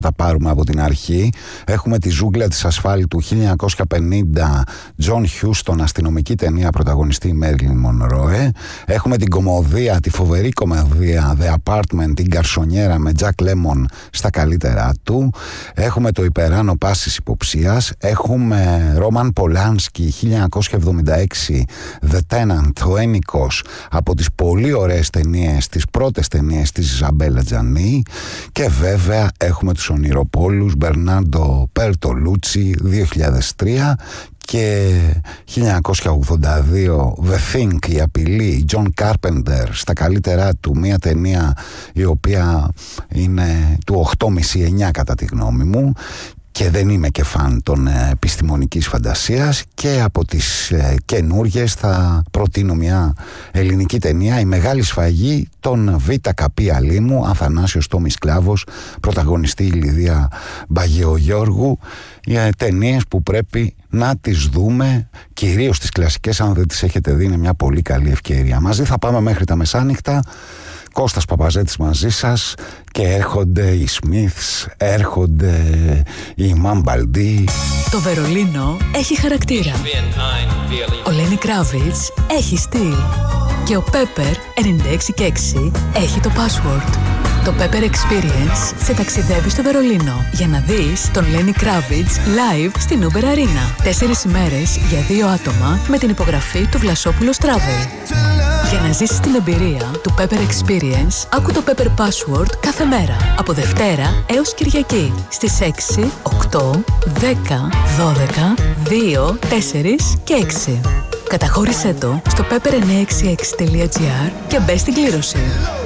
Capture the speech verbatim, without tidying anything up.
τα πάρουμε από την αρχή. Έχουμε τη ζούγκλα της ασφάλτου χίλια εννιακόσια πενήντα, John Huston, αστυνομική ταινία, πρωταγωνιστή Marilyn Monroe. Έχουμε την κομμωδία, τη φοβερή κομμωδία The Apartment, την Γκαρσονιέρα με Jack Lemmon στα καλύτερά του. Έχουμε το υπεράνω πάσης υποψίας. Έχουμε Roman Polanski χίλια εννιακόσια εβδομήντα έξι, The Tenant, ο Ένικος, από τις πολύ ωραίες ταινίες, τις πρώτες ταινίες της Ιζαμπέλα Τζανί. Και βέβαια έχουμε τους ονειροπόλους Μπερνάντο Περτολούτσι δύο χιλιάδες τρία και χίλια εννιακόσια ογδόντα δύο The Thing, η απειλή, John Carpenter στα καλύτερά του, μια ταινία η οποία είναι του οκτώ κόμμα πέντε εννιά κατά τη γνώμη μου, και δεν είμαι και φαν των ε, επιστημονικής φαντασίας. Και από τις ε, καινούργιες θα προτείνω μια ελληνική ταινία, Η Μεγάλη Σφαγή των Β' Καπή Αλήμου, Αθανάσιος Τόμης Κλάβος, πρωταγωνιστή η Λιδία Μπαγεωγιώργου. Ε, ταινίες που πρέπει να τις δούμε, κυρίως τις κλασικές, αν δεν τις έχετε δει είναι μια πολύ καλή ευκαιρία. Μαζί θα πάμε μέχρι τα μεσάνυχτα. Κώστας Παπαζέτης μαζί σας, και έρχονται οι Smiths, έρχονται οι Μαμπαλντί. Το Βερολίνο έχει χαρακτήρα. Ο Λένι Κράβιτς έχει στυλ. Και ο Pepper ενενήντα έξι και έξι έχει το password. Το Pepper Experience σε ταξιδεύει στο Βερολίνο για να δεις τον Lenny Kravitz live στην Uber Arena. Τέσσερις ημέρες για δύο άτομα με την υπογραφή του Βλασόπουλος Travel. Για να ζήσεις την εμπειρία του Pepper Experience, άκου το Pepper Password κάθε μέρα από Δευτέρα έως Κυριακή στις έξι, οκτώ, δέκα, δώδεκα, δύο, τέσσερα και έξι. Καταχώρησέ το στο pepper εννιακόσια εξήντα έξι τελεία τζι άρ και μπες στην κλήρωση.